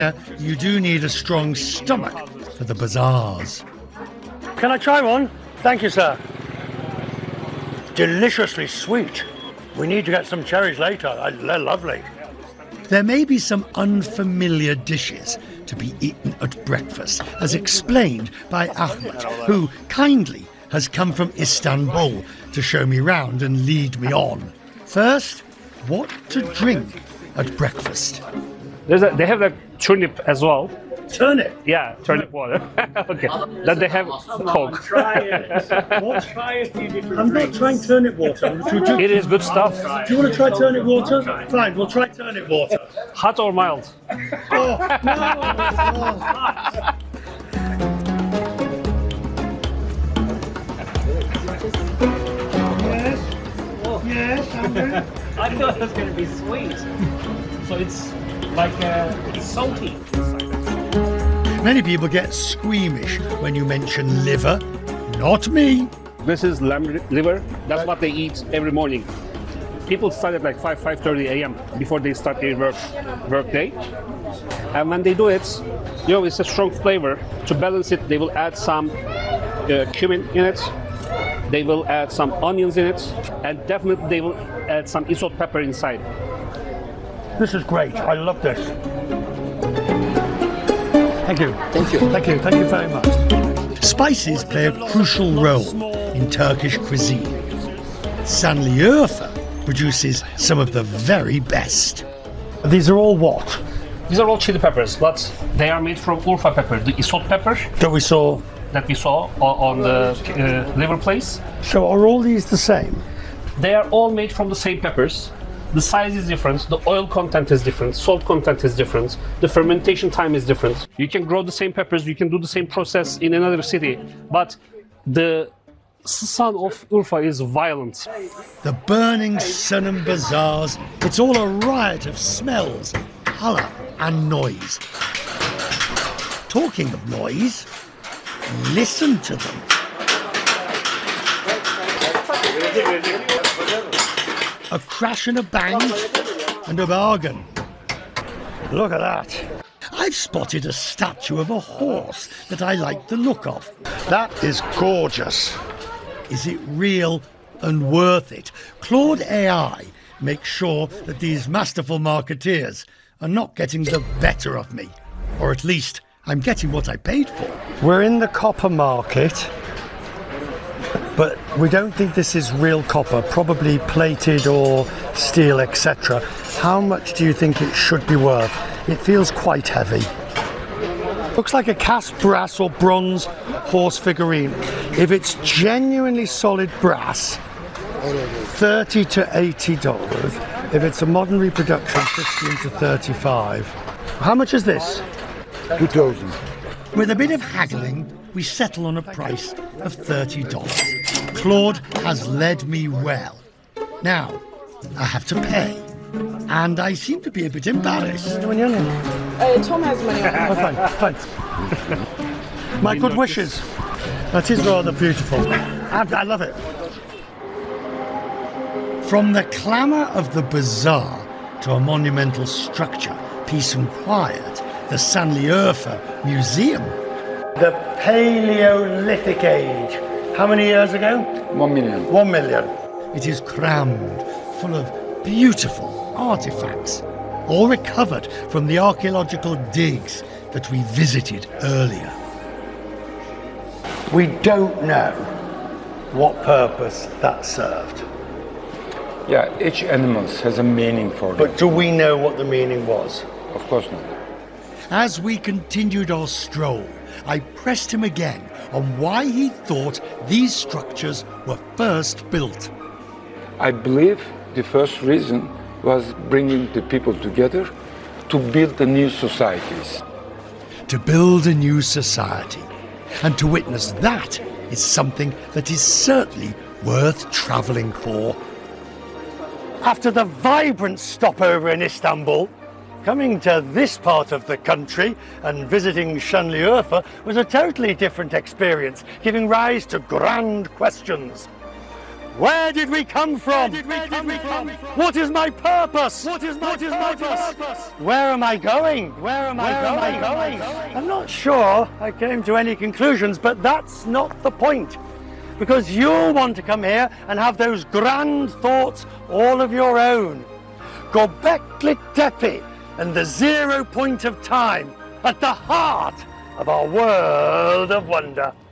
You do need a strong stomach for the bazaars. Can I try one? Thank you, sir. Deliciously sweet. We need to get some cherries later. They're lovely. There may be some unfamiliar dishes to be eaten at breakfast, as explained by Ahmed, who kindly has come from Istanbul to show me round and lead me on. First, what to drink at breakfast? They have the turnip as well. Turnip? Yeah, turnip water. Okay. Then they have Coke. I'm not trying turnip water. It is good stuff. Do you want to try turnip water? Fine, we'll try turnip water. Hot or mild? Oh, no. Yes, Andrew? I thought it was going to be sweet. So it's like it's salty. Many people get squeamish when you mention liver. Not me. This is lamb liver. That's what they eat every morning. People start at like 5:30 a.m. before they start their work day. And when they do it, it's a strong flavor. To balance it, they will add some cumin in it. They will add some onions in it, and definitely they will add some isot pepper inside. This is great. I love this. Thank you. Thank you. Thank you. Thank you very much. Spices play a crucial role in Turkish cuisine. Sanliurfa produces some of the very best. These are all what? These are all chili peppers, but they are made from Urfa pepper, the isot pepper That we saw. that we saw on the liver place. So are all these the same? They are all made from the same peppers. The size is different, the oil content is different, salt content is different, the fermentation time is different. You can grow the same peppers, you can do the same process in another city, but the sun of Urfa is violent. The burning sun and bazaars, it's all a riot of smells, colour and noise. Talking of noise, listen to them. A crash and a bang, and a bargain. Look at that. I've spotted a statue of a horse that I like the look of. That is gorgeous. Is it real and worth it? Claude AI makes sure that these masterful marketeers are not getting the better of me. Or at least I'm getting what I paid for. We're in the copper market, but we don't think this is real copper, probably plated or steel, etc. How much do you think it should be worth? It feels quite heavy. Looks like a cast brass or bronze horse figurine. If it's genuinely solid brass, $30 to $80. If it's a modern reproduction, $15 to $35. How much is this? 2,000. With a bit of haggling, we settle on a price of $30. Claude has led me well. Now, I have to pay. And I seem to be a bit embarrassed. Tom has money on Oh, fine, fine. My good wishes. That is rather beautiful. I love it. From the clamour of the bazaar to a monumental structure, peace and quiet, the Sanliurfa Museum. The Paleolithic Age. How many years ago? 1 million. 1 million. It is crammed full of beautiful artefacts, all recovered from the archaeological digs that we visited earlier. We don't know what purpose that served. Yeah, each animal has a meaning for them. But do we know what the meaning was? Of course not. As we continued our stroll, I pressed him again on why he thought these structures were first built. I believe the first reason was bringing the people together to build the new societies. To build a new society. And to witness that is something that is certainly worth travelling for. After the vibrant stopover in Istanbul, coming to this part of the country and visiting Şanlıurfa was a totally different experience, giving rise to grand questions. Where did we come from? What is my purpose? What is my purpose? Where am I going? Where am I going? I'm not sure I came to any conclusions, but that's not the point. Because you'll want to come here and have those grand thoughts all of your own. Göbekli Tepe and the 0 point of time at the heart of our world of wonder.